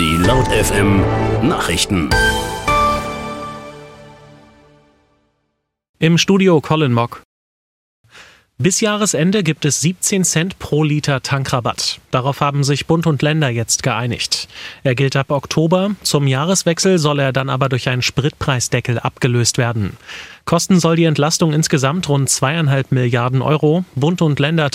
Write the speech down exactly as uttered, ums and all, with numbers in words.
Die Laut F M Nachrichten. Im Studio Colin Mock. Bis Jahresende gibt es siebzehn Cent pro Liter Tankrabatt. Darauf haben sich Bund und Länder jetzt geeinigt. Er gilt ab Oktober. Zum Jahreswechsel soll er dann aber durch einen Spritpreisdeckel abgelöst werden. Kosten soll die Entlastung insgesamt rund zweieinhalb Milliarden Euro. Bund und Länder